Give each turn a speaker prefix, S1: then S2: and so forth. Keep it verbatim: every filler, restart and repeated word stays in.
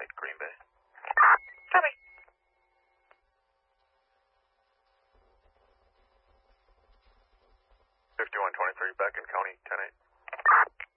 S1: eight, Green Bay.
S2: Copy.
S1: fifty-one twenty-three, back in County, ten eight.